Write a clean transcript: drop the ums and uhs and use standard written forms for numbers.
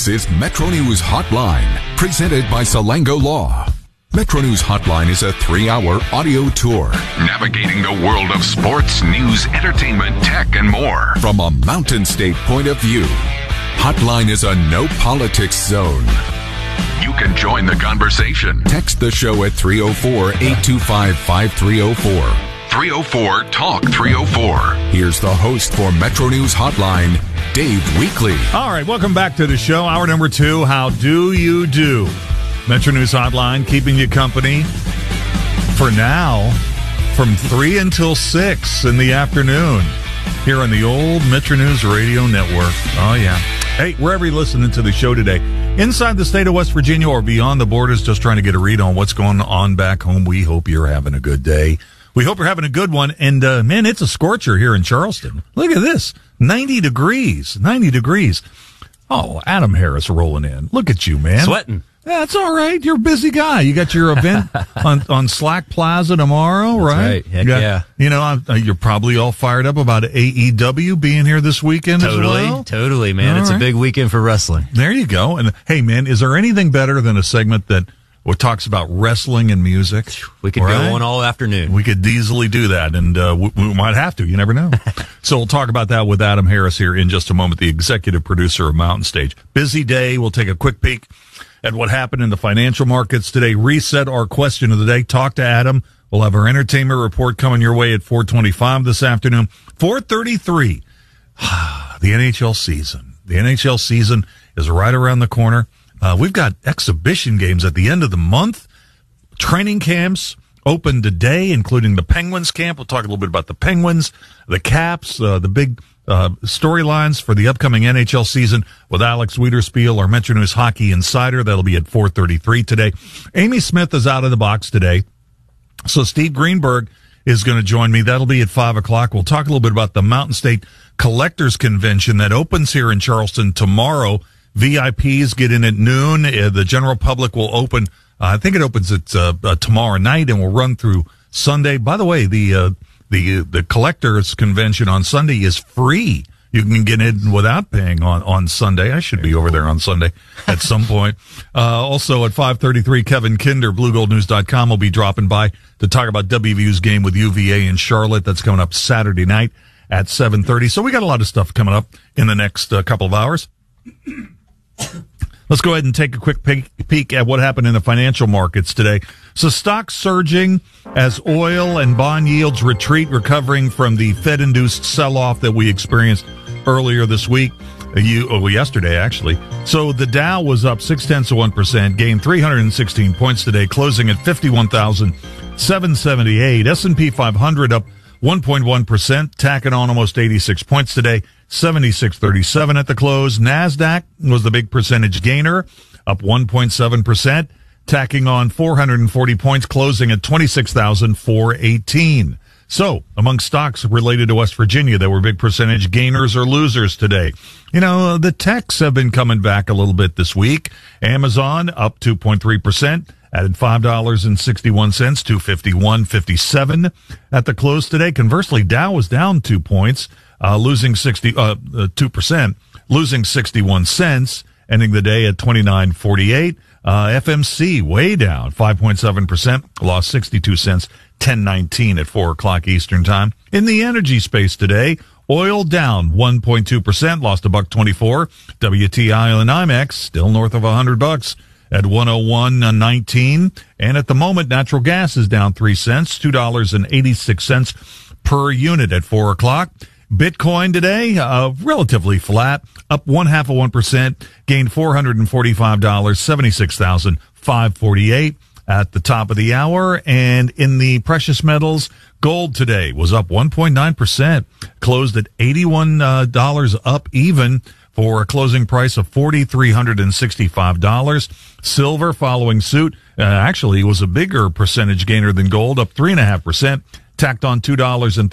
This is Metro News Hotline, presented by Salango Law. Metro News Hotline is a 3-hour audio tour, navigating the world of sports, news, entertainment, tech, and more from a Mountain State point of view. Hotline is a no politics zone. You can join the conversation. Text the show at 304-825-5304. 304-TALK-304. Here's the host for Metro News Hotline, Dave Weekley. All right, welcome back to the show. Hour number 2, How Do You Do? Metro News Hotline, keeping you company for now from 3 until 6 in the afternoon here on the old Metro News Radio Network. Oh, yeah. Hey, wherever you're listening to the show today, inside the state of West Virginia or beyond the borders, just trying to get a read on what's going on back home, we hope you're having a good day. We hope you're having a good one. And, man, it's a scorcher here in Charleston. Look at this. 90 degrees. 90 degrees. Oh, Adam Harris rolling in. Look at you, man. Sweating. That's all right. You're a busy guy. You got your event on Slack Plaza tomorrow, right? That's right. Heck yeah. You know, you're probably all fired up about AEW being here this weekend as well. Totally, man. It's a big weekend for wrestling. There you go. And, hey, man, is there anything better than a segment that talks about wrestling and music? We could go on all afternoon. We could easily do that, and we might have to. You never know. So we'll talk about that with Adam Harris here in just a moment, the executive producer of Mountain Stage. Busy day. We'll take a quick peek at what happened in the financial markets today. Reset our question of the day. Talk to Adam. We'll have our entertainment report coming your way at 4:25 this afternoon. 4:33. The NHL season. The NHL season is right around the corner. We've got exhibition games at the end of the month. Training camps open today, including the Penguins camp. We'll talk a little bit about the Penguins, the Caps, the big storylines for the upcoming NHL season with Alex Wiederspiel, our Metro News Hockey Insider. That'll be at 4:33 today. Amy Smith is out of the box today, so Steve Greenberg is going to join me. That'll be at 5 o'clock. We'll talk a little bit about the Mountain State Collectors Convention that opens here in Charleston tomorrow. VIPs get in at noon. The general public will open, I think it opens at tomorrow night and will run through Sunday. By the way, the collectors convention on Sunday is free. You can get in without paying on Sunday. I should be over there on Sunday at some point. Also at 5:33, Kevin Kinder, BlueGoldNews.com will be dropping by to talk about WVU's game with UVA in Charlotte. That's coming up Saturday night at 7:30. So we got a lot of stuff coming up in the next couple of hours. Let's go ahead and take a quick peek at what happened in the financial markets today. So stocks surging as oil and bond yields retreat, recovering from the Fed-induced sell-off that we experienced earlier this week. Yesterday, actually. So the Dow was up 0.6%, gained 316 points today, closing at 51,778. S&P 500 up 1.1%, tacking on almost 86 points today, 76.37 at the close. NASDAQ was the big percentage gainer, up 1.7%, tacking on 440 points, closing at 26,418. So, among stocks related to West Virginia, there were big percentage gainers or losers today. You know, the techs have been coming back a little bit this week. Amazon up 2.3%. Added $5.61, $251.57 at the close today. Conversely, Dow was down 2 points, losing 2%, losing 61 cents, ending the day at 29.48. FMC way down 5.7%, lost 62 cents, 10.19 at 4 o'clock Eastern time. In the energy space today, oil down 1.2%, lost $1.24. WTI and NYMEX still north of $100 at 101.19. And at the moment, natural gas is down 3 cents, $2.86 per unit at 4 o'clock. Bitcoin today, relatively flat, up 0.5%, gained $445, 76,548 at the top of the hour. And in the precious metals, gold today was up 1.9%, closed at $81 up even, for a closing price of $4,365. Silver following suit, actually was a bigger percentage gainer than gold, up 3.5%, tacked on $2.30.